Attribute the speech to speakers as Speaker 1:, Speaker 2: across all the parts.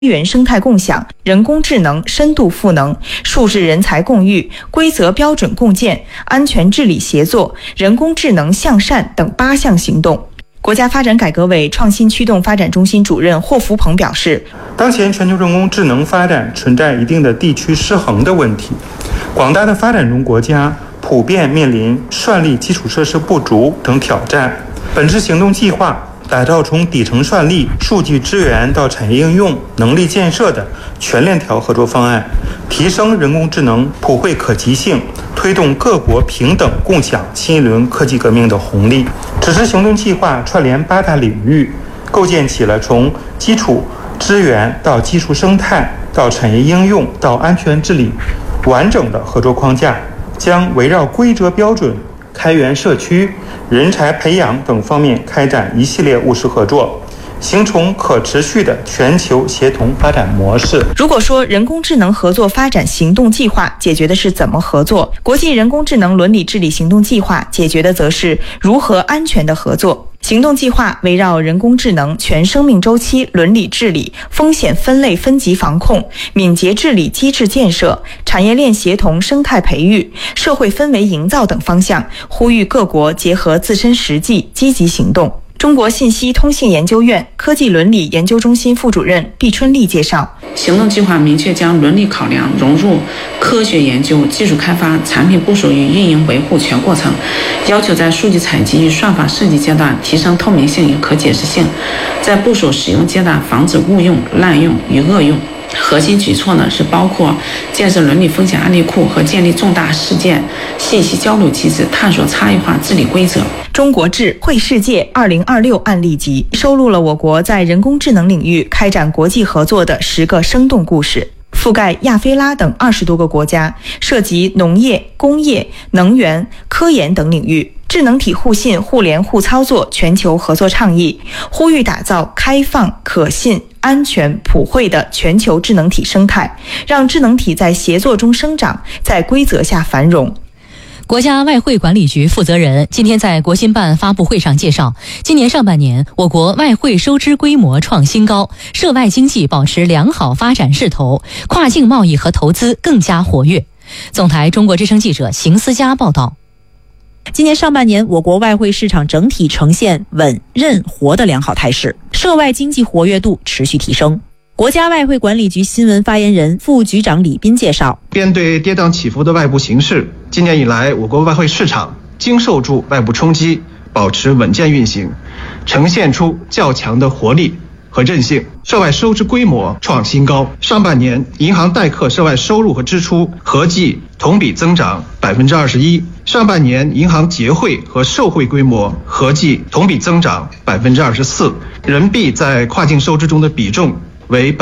Speaker 1: 元生态共享、人工智能深度赋能、数字人才共育、规则标准共建、安全治理协作、人工智能向善等8项行动。国家发展改革委创新驱动发展中心主任霍福鹏表示，
Speaker 2: 当前全球人工智能发展存在一定的地区失衡的问题，广大的发展中国家普遍面临算力基础设施不足等挑战。本次行动计划打造从底层算力、数据资源到产业应用、能力建设的全链条合作方案，提升人工智能普惠可及性，推动各国平等共享新一轮科技革命的红利。此次行动计划串联8大领域，构建起了从基础资源到技术生态到产业应用到安全治理完整的合作框架，将围绕规则标准、开源社区、人才培养等方面开展一系列务实合作，形成可持续的全球协同发展模式。
Speaker 1: 如果说人工智能合作发展行动计划解决的是怎么合作，国际人工智能伦理治理行动计划解决的则是如何安全的合作。行动计划围绕人工智能全生命周期伦理治理、风险分类分级防控、敏捷治理机制建设、产业链协同生态培育、社会氛围营造等方向，呼吁各国结合自身实际积极行动。中国信息通信研究院科技伦理研究中心副主任毕春丽介绍，
Speaker 3: 行动计划明确将伦理考量融入科学研究、技术开发、产品部署与运营维护全过程，要求在数据采集与算法设计阶段提升透明性与可解释性，在部署使用阶段防止误用、滥用与恶用。核心举措呢是包括建设伦理风险案例库和建立重大事件信息交流机制，探索差异化治理规则。
Speaker 1: 中国智慧世界2026案例集收录了我国在人工智能领域开展国际合作的10个生动故事，覆盖亚非拉等20多个国家，涉及农业、工业、能源、科研等领域。智能体互信、互联互操作全球合作倡议，呼吁打造开放、可信、安全、普惠的全球智能体生态，让智能体在协作中生长，在规则下繁荣。
Speaker 4: 国家外汇管理局负责人今天在国新办发布会上介绍，今年上半年我国外汇收支规模创新高，涉外经济保持良好发展势头，跨境贸易和投资更加活跃。总台中国之声记者邢思佳报道。
Speaker 5: 今年上半年，我国外汇市场整体呈现稳、韧、活的良好态势，涉外经济活跃度持续提升。国家外汇管理局新闻发言人、副局长李斌介绍，
Speaker 6: 面对跌宕起伏的外部形势，今年以来，我国外汇市场经受住外部冲击，保持稳健运行，呈现出较强的活力和韧性。涉外收支规模创新高，上半年银行代客涉外收入和支出合计同比增长21%，上半年银行结汇和受汇规模合计同比增长24%，人民币在跨境收支中的比重为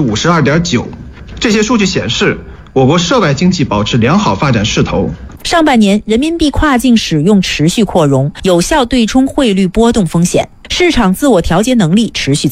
Speaker 6: 52.9%。这些数据显示，我国涉外经济保持良好发展势头。
Speaker 5: 上半年人民币跨境使用持续扩容，有效对冲汇率波动风险，市场自我调节能力持续增强。